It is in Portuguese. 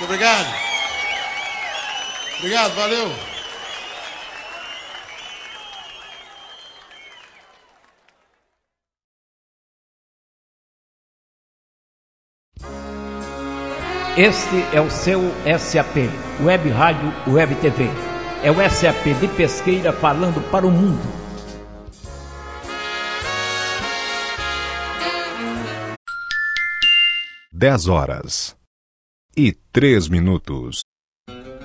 Obrigado. Obrigado, valeu. Este é o seu SAP, Web Rádio Web TV. É o SAP de Pesqueira falando para o mundo. (10 horas e 3 minutos).